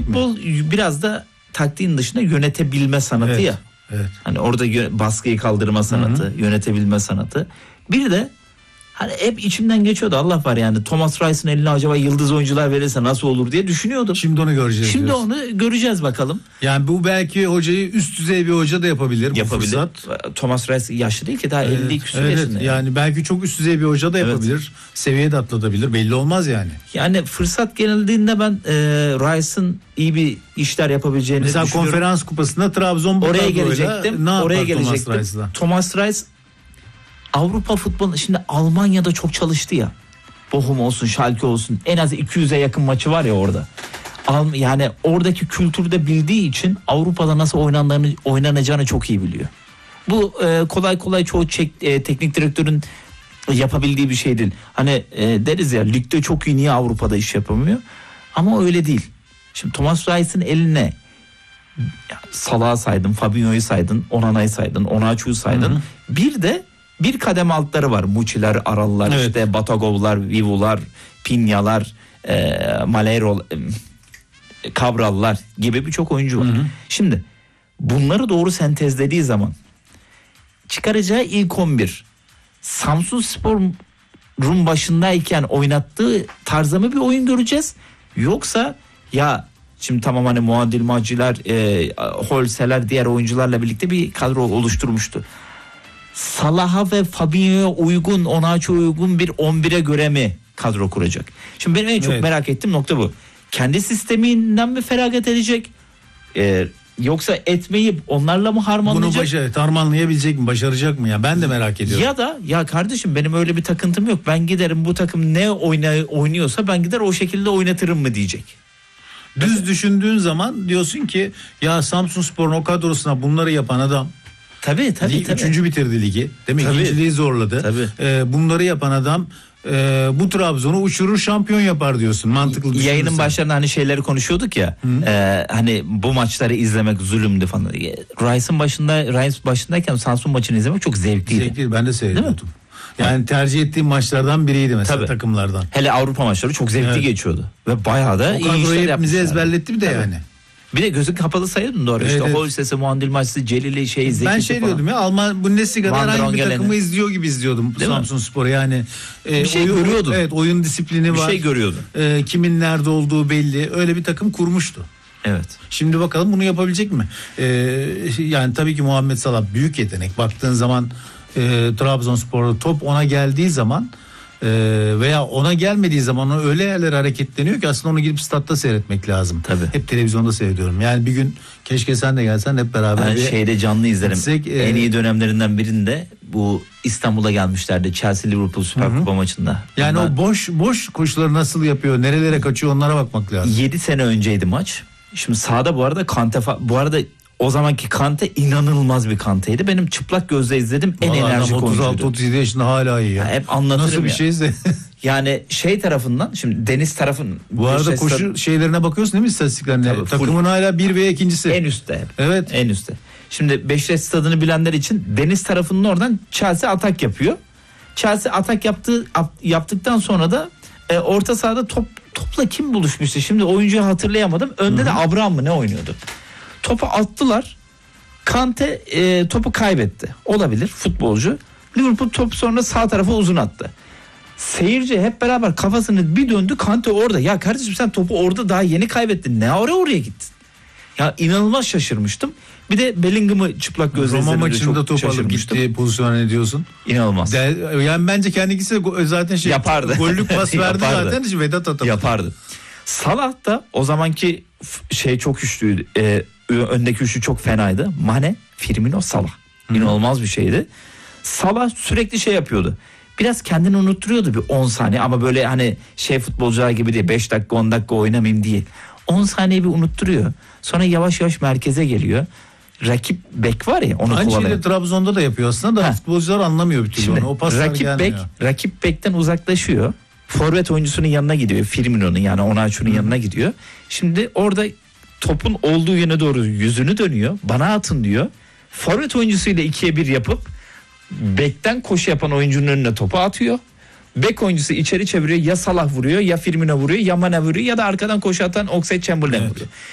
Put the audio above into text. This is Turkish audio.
futbol biraz da taktiğin dışında yönetebilme sanatı evet, ya. Evet. Hani orada baskıyı kaldırma sanatı, Hı-hı. yönetebilme sanatı. Bir de hani hep içimden geçiyordu, Allah var yani, Thomas Rice'ın eline acaba yıldız oyuncular verirse nasıl olur diye düşünüyordum. Şimdi onu göreceğiz. Şimdi onu göreceğiz bakalım. Yani bu belki hocayı üst düzey bir hoca da yapabilir. Yapabilir. Thomas Rice yaşlı değil ki, daha 50 küsur yaşında. Yani belki çok üst düzey bir hoca da yapabilir. Seviye de atlatabilir. Belli olmaz yani. Yani fırsat geldiğinde ben Rice'ın iyi bir işler yapabileceğini mesela düşünüyorum. Konferans Kupası'nda Trabzon oraya gelecektim. Oraya gelecektim. Thomas Rice Avrupa futbolu, şimdi Almanya'da çok çalıştı ya. Bochum olsun, Schalke olsun, en az 200'e yakın maçı var ya orada. Yani oradaki kültürü de bildiği için Avrupa'da nasıl oynanacağını çok iyi biliyor. Bu kolay kolay çoğu teknik direktörün yapabildiği bir şey değil. Hani deriz ya, ligde çok iyi, niye Avrupa'da iş yapamıyor? Ama öyle değil. Şimdi Thomas Rice'ın eline Salah'ı saydın, Fabinho'yu saydın, Onana'yı saydın, Onaçu'yu saydın. Hı-hı. Bir de bir kademe altları var. Muçiler, Arallar, evet. işte Batagovlar, Vivular, Pinyalar, Malero, Cabral'lar gibi birçok oyuncu var. Hı-hı. Şimdi bunları doğru sentezlediği zaman çıkaracağı ilk 11 Samsunspor'un başındayken oynattığı tarzda mı bir oyun göreceğiz? Yoksa ya şimdi tamam, hani Muadil Maciler, Holseler, diğer oyuncularla birlikte bir kadro oluşturmuştu. Salah'a ve Fabinho'ya uygun, Onaçu'ya uygun bir 11'e göre mi kadro kuracak? Şimdi benim en çok merak ettiğim nokta bu. Kendi sisteminden mi feragat edecek? Yoksa etmeyip onlarla mı harmanlayacak? Bunu harmanlayabilecek mi? Başaracak mı ya? Ben de merak ediyorum. Ya da ya kardeşim, benim öyle bir takıntım yok. Ben giderim, bu takım ne oynuyorsa ben gider o şekilde oynatırım mı diyecek. Düz düşündüğün zaman diyorsun ki ya Samsunspor'un o kadrosuna bunları yapan adam, tabii. Üçüncü bitirdi ligi. Demek ki ikinciliği zorladı. Bunları yapan adam bu Trabzon'u uçurur, şampiyon yapar diyorsun. Mantıklı düşünürsen. Yayının başlarında hani şeyleri konuşuyorduk ya. Hani bu maçları izlemek zulümdü falan. Rice başındayken Samsun maçını izlemek çok zevkliydi. Zevkliydi. Ben de seyrediyordum. Yani tercih ettiğim maçlardan biriydi mesela, takımlardan. Hele Avrupa maçları çok zevkli geçiyordu. Ve bayağı da iyi işler yapmışlar. O kadroyu hepimize ezberletti bir de yani. Bir de gözün kapalı sayıyordun doğru. İşte Holses'i, Muandil Maç'ı, Celil'i, Zeki'si ben diyordum ya, Alman Bundesliga'da herhangi bir takımı izliyor gibi izliyordum Samsunspor'u yani. Bir şey görüyordun. Evet, oyun disiplini var. Bir şey görüyordun. Kimin nerede olduğu belli. Öyle bir takım kurmuştu. Evet. Şimdi bakalım bunu yapabilecek mi? Yani tabii ki Muhammed Salah büyük yetenek. Baktığın zaman Trabzonspor'da top ona geldiği zaman veya ona gelmediği zaman öyle yerlere hareketleniyor ki aslında onu gidip statta seyretmek lazım. Tabii. Hep televizyonda seyrediyorum. Yani bir gün keşke sen de gelsen, hep beraber. Şeyde canlı izlerim. En iyi dönemlerinden birinde bu İstanbul'a gelmişlerdi. Chelsea Liverpool Süper Kupa maçında. Yani o boş koşuları nasıl yapıyor, nerelere kaçıyor, onlara bakmak lazım. 7 sene önceydi maç. Şimdi sahada bu arada Kante, bu arada o zamanki Kante inanılmaz bir Kante'ydi. Benim çıplak gözle izledim, en enerjik oyuncuydu. 36-37 yaşında hala iyi ya. Hep anlatırım nasıl bir şeyse. Yani tarafından, şimdi Deniz tarafın. Bu arada koşu şeylerine bakıyorsun değil mi, istatistiklerine? Tabii, takımın hala 1 veya ikincisi. En üstte. Evet. En üstte. Şimdi Beşiktaş stadını bilenler için Deniz tarafının oradan Chelsea atak yapıyor. Chelsea atak yaptıktan sonra da orta sahada topla kim buluşmuştu? Şimdi oyuncuyu hatırlayamadım. Önde de Abraham mı ne oynuyordu? Topu attılar. Kante topu kaybetti. Olabilir, futbolcu. Liverpool topu sonra sağ tarafa uzun attı. Seyirci hep beraber kafasını bir döndü. Kante orada. Ya kardeşim, sen topu orada daha yeni kaybettin. Ne oraya gittin? Ya inanılmaz şaşırmıştım. Bir de Bellingham'ı çıplak gözle izlediğimde çok şaşırmıştım. Roma maçında top alıp gittiği pozisyona ne diyorsun? İnanılmaz. Yani bence kendisi zaten yapardı. Gollük pas verdi zaten. Vedat atamaz. Yapardı. Salah da o zamanki çok güçlüydü. Öndeki üçlü çok fenaydı. Mane, Firmino, Salah. İnanılmaz bir şeydi. Salah sürekli yapıyordu. Biraz kendini unutturuyordu bir 10 saniye ama böyle hani futbolcular gibi değil, 5 dakika 10 dakika oynamayayım değil. 10 saniye bir unutturuyor. Sonra yavaş yavaş merkeze geliyor. Rakip bek var ya, onu kovalıyor. Aynı şeyi Trabzon'da da yapıyor aslında da futbolcular anlamıyor bir türlü onu. O paslar gelmiyor. Rakip bekten uzaklaşıyor. Forvet oyuncusunun yanına gidiyor. Firmino'nun, yani Onaçu'nun yanına gidiyor. Şimdi orada topun olduğu yöne doğru yüzünü dönüyor. Bana atın diyor. Forvet oyuncusuyla 2'ye 1 yapıp bekten koşu yapan oyuncunun önüne topu atıyor. Bek oyuncusu içeri çeviriyor. Ya Salah vuruyor, ya Firmino vuruyor, ya Mane vuruyor, ya da arkadan koşu atan Oxlade-Chamberlain vuruyor.